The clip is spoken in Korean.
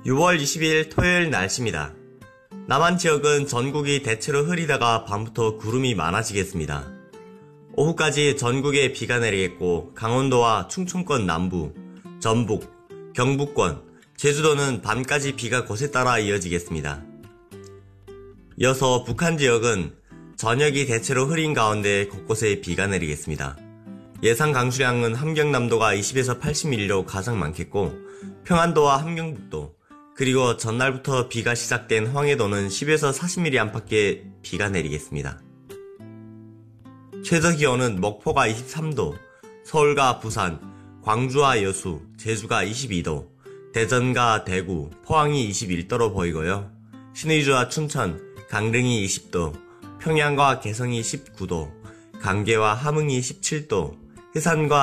6월 20일 토요일 날씨입니다. 남한 지역은 전국이 대체로 흐리다가 밤부터 구름이 많아지겠습니다. 오후까지 전국에 비가 내리겠고 강원도와 충청권 남부, 전북, 경북권, 제주도는 밤까지 비가 곳에 따라 이어지겠습니다. 이어서 북한 지역은 저녁이 대체로 흐린 가운데 곳곳에 비가 내리겠습니다. 예상 강수량은 함경남도가 20에서 80mm로 가장 많겠고 평안도와 함경북도 그리고 전날부터 비가 시작된 황해도는 10에서 40mm 안팎의 비가 내리겠습니다. 최저기온은 목포가 23도, 서울과 부산, 광주와 여수, 제주가 22도, 대전과 대구, 포항이 21도로 보이고요. 신의주와 춘천, 강릉이 20도, 평양과 개성이 19도, 강계와 함흥이 17도, 해산과